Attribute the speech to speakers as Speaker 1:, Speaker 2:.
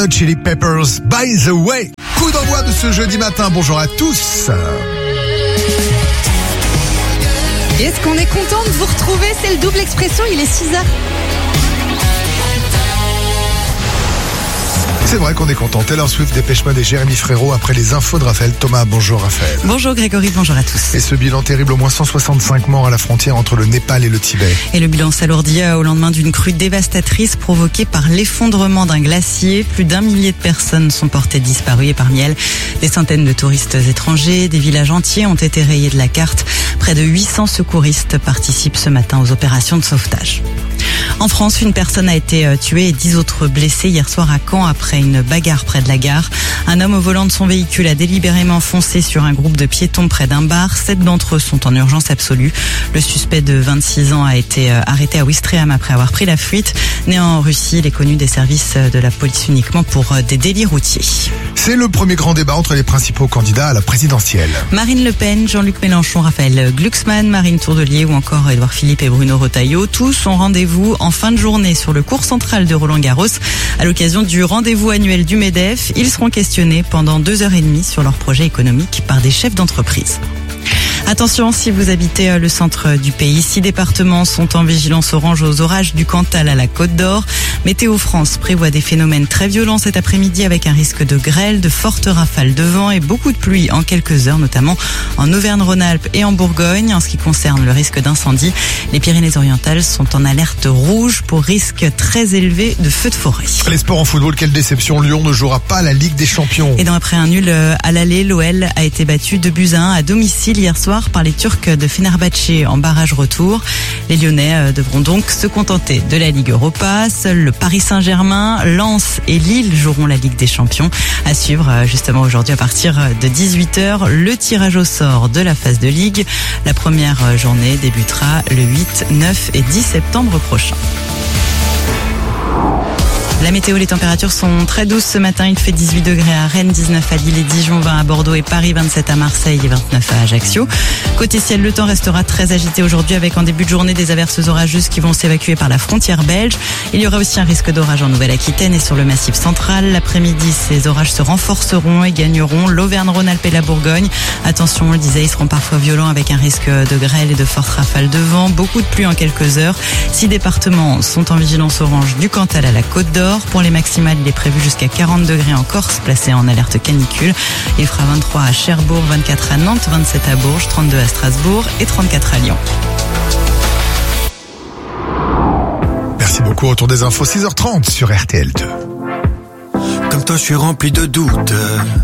Speaker 1: Hot Chili Peppers, By the Way. Coup d'envoi de ce jeudi matin. Bonjour à tous.
Speaker 2: Est-ce qu'on est content de vous retrouver? C'est le double expression, il est 6h.
Speaker 1: C'est vrai qu'on est content. Taylor Swift, Dépêche Mode et Jérémy Frérot après les infos de Raphaël Thomas. Bonjour Raphaël.
Speaker 2: Bonjour Grégory, bonjour à tous.
Speaker 1: Et ce bilan terrible, au moins 165 morts à la frontière entre le Népal et le Tibet.
Speaker 2: Et le bilan s'alourdit au lendemain d'une crue dévastatrice provoquée par l'effondrement d'un glacier. Plus d'1 millier de personnes sont portées disparues et parmi elles, des centaines de touristes étrangers. Des villages entiers ont été rayés de la carte. Près de 800 secouristes participent ce matin aux opérations de sauvetage. En France, une personne a été tuée et 10 autres blessés hier soir à Caen après une bagarre près de la gare. Un homme au volant de son véhicule a délibérément foncé sur un groupe de piétons près d'un bar. 7 d'entre eux sont en urgence absolue. Le suspect de 26 ans a été arrêté à Ouistreham après avoir pris la fuite. Né en Russie, il est connu des services de la police uniquement pour des délits routiers.
Speaker 1: C'est le premier grand débat entre les principaux candidats à la présidentielle.
Speaker 2: Marine Le Pen, Jean-Luc Mélenchon, Raphaël Glucksmann, Marine Tourdelier ou encore Édouard Philippe et Bruno Retailleau. Tous ont rendez-vous en fin de journée sur le court central de Roland-Garros. À l'occasion du rendez-vous annuel du MEDEF, ils seront questionnés pendant 2h30 sur leurs projets économiques par des chefs d'entreprise. Attention, si vous habitez le centre du pays, 6 départements sont en vigilance orange aux orages du Cantal à la Côte d'Or. Météo France prévoit des phénomènes très violents cet après-midi avec un risque de grêle, de fortes rafales de vent et beaucoup de pluie en quelques heures, notamment en Auvergne-Rhône-Alpes et en Bourgogne. En ce qui concerne le risque d'incendie, les Pyrénées-Orientales sont en alerte rouge pour risque très élevé de feux de forêt.
Speaker 1: Les sports en football, quelle déception. Lyon ne jouera pas la Ligue des Champions.
Speaker 2: Et après un nul à l'aller, l'OL a été battu 2-1 à domicile hier soir par les Turcs de Fenerbahçe en barrage retour. Les Lyonnais devront donc se contenter de la Ligue Europa. Seuls le Paris Saint-Germain, Lens et Lille joueront la Ligue des Champions. À suivre justement aujourd'hui à partir de 18h, le tirage au sort de la phase de Ligue. La première journée débutera le 8, 9 et 10 septembre prochain. La météo, les températures sont très douces ce matin. Il fait 18 degrés à Rennes, 19 à Lille et Dijon, 20 à Bordeaux et Paris, 27 à Marseille et 29 à Ajaccio. Côté ciel, le temps restera très agité aujourd'hui avec en début de journée des averses orageuses qui vont s'évacuer par la frontière belge. Il y aura aussi un risque d'orage en Nouvelle-Aquitaine et sur le Massif central. L'après-midi, ces orages se renforceront et gagneront l'Auvergne-Rhône-Alpes et la Bourgogne. Attention, on le disait, ils seront parfois violents avec un risque de grêle et de fortes rafales de vent. Beaucoup de pluie en quelques heures. 6 départements sont en vigilance orange du Cantal à la Côte d'Or. Pour les maximales, il est prévu jusqu'à 40 degrés en Corse, placé en alerte canicule. Il fera 23 à Cherbourg, 24 à Nantes, 27 à Bourges, 32 à Strasbourg et 34 à Lyon.
Speaker 1: Merci beaucoup. Retour des infos 6h30 sur RTL2.
Speaker 3: Comme toi, je suis rempli de doutes.